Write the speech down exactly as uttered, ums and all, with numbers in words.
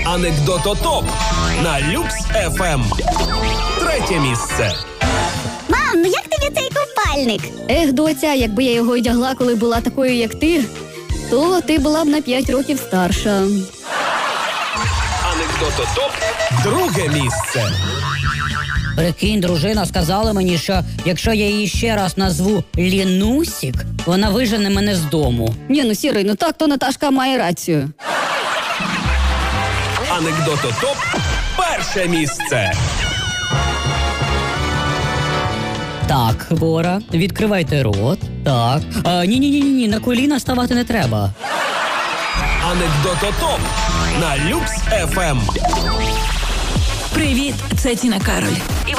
Анекдототоп на Люкс еф ем. Третє місце. Мам, ну як тобі цей купальник? Ех, доця, якби я його одягла, коли була такою, як ти, то ти була б на п'ять років старша. Анекдототоп. Друге місце. Прикинь, дружина сказала мені, що якщо я її ще раз назву Лінусік, вона вижене мене з дому. Ні, ну сірий, ну так, то Наташка має рацію. Анекдототоп. Перше місце. Так, Бора, відкривайте рот. Так. А, ні-ні-ні, на коліна ставати не треба. Анекдототоп на Люкс еф ем. Привіт, це Тіна Кароль.